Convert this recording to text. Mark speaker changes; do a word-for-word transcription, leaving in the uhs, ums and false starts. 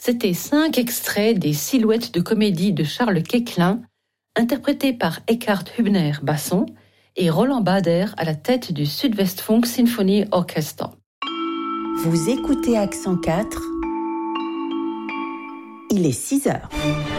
Speaker 1: C'étaient cinq extraits des Silhouettes de comédie de Charles Koechlin, interprétés par Eckhard Hübner basson et Roland Bader à la tête du Südwestfunk Symphony Orchestra.
Speaker 2: Vous écoutez Accent quatre, il est six heures.